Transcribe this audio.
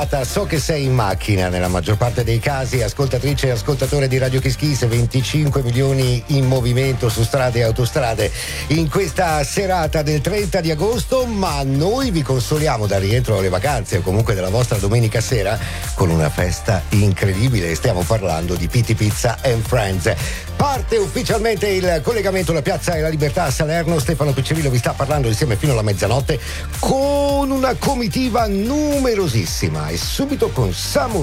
So che sei in macchina nella maggior parte dei casi, ascoltatrice e ascoltatore di Radio Kiss Kiss, 25 milioni in movimento su strade e autostrade in questa serata del 30 di agosto, ma noi vi consoliamo dal rientro alle vacanze o comunque della vostra domenica sera con una festa incredibile. Stiamo parlando di Pitti Pizza and Friends. Parte ufficialmente il collegamento alla Piazza della Libertà a Salerno. Stefano Piccirillo vi sta parlando insieme fino alla mezzanotte con una comitiva numerosissima e subito con Samuel